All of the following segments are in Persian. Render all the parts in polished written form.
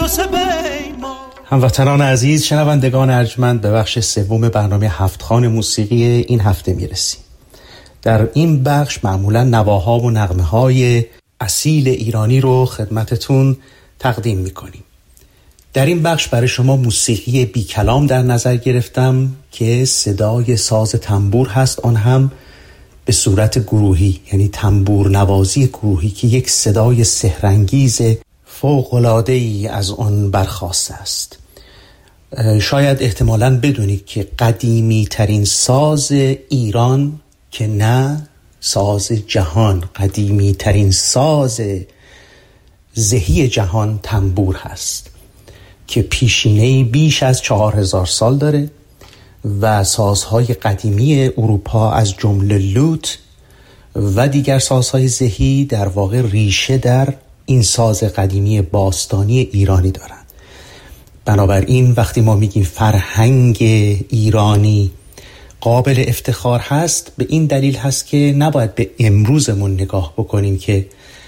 هموطنان عزیز، شنوندگان ارجمند، به بخش سوم برنامه هفت‌خوان موسیقی این هفته میرسیم. در این بخش معمولا نواها و نغمه‌های اصیل ایرانی رو خدمتتون تقدیم میکنیم. در این بخش برای شما موسیقی بی کلام در نظر گرفتم که صدای ساز تنبور هست، آن هم به صورت گروهی، یعنی تنبور نوازی گروهی که یک صدای سحرانگیز فوق‌العاده‌ای از آن برخاسته است. شاید احتمالاً بدونید که قدیمی ترین ساز ایران که نه ساز جهان، قدیمی ترین ساز زهی جهان تنبور هست که پیشینه‌ای بیش از 4000 سال داره و سازهای قدیمی اروپا از جمله لوت و دیگر سازهای زهی در واقع ریشه در این ساز قدیمی باستانی ایرانی دارند. بنابراین وقتی ما میگیم فرهنگ ایرانی قابل افتخار هست، به این دلیل هست که نباید به امروزمون نگاه بکنیم که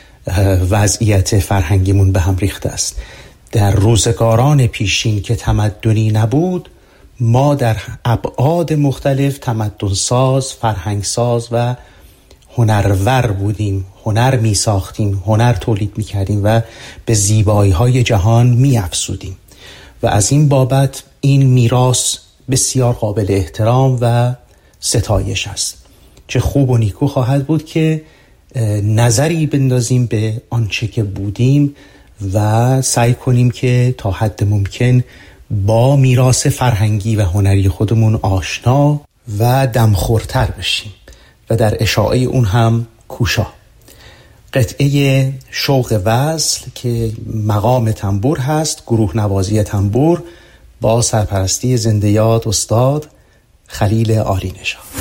وضعیت فرهنگیمون به هم ریخته است. در روزگاران پیشین که تمدنی نبود، ما در ابعاد مختلف تمدنساز، فرهنگساز و هنرور بودیم. هنر می ساختیم، هنر تولید می کردیم و به زیبایی های جهان می افزودیم و از این بابت این میراث بسیار قابل احترام و ستایش است. چه خوب و نیکو خواهد بود که نظری بندازیم به آنچه که بودیم و سعی کنیم که تا حد ممکن با میراث فرهنگی و هنری خودمون آشنا و دمخورتر بشیم و در اشاعه اون هم کوشا. قطعه شوق وصل که مقام تنبور هست، گروه نوازی تنبور با سرپرستی زنده یاد استاد خلیل عالی نژاد.